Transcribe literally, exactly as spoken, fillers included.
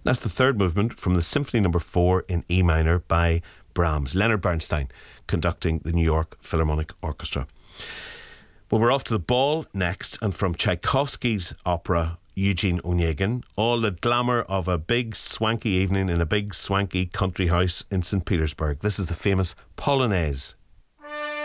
That's the third movement from the Symphony Number Four in E minor by Brahms. Leonard Bernstein conducting the New York Philharmonic Orchestra. Well, we're off to the ball next, and from Tchaikovsky's opera Eugene Onegin, all the glamour of a big swanky evening in a big swanky country house in Saint Petersburg. This is the famous Polonaise